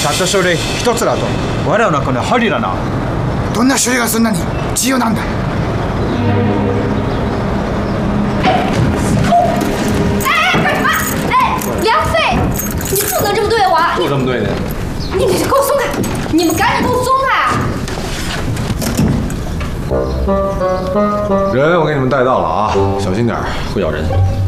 たったそれ一つだと我らの中の針だな。 どんな種類がそんなに重要なんだ？ 哎，干什么？哎，梁飞，你不能这么对我！ 不这么对的。 你给我松开！你们赶紧给我松开！ 人我给你们带到了啊，小心点，会咬人。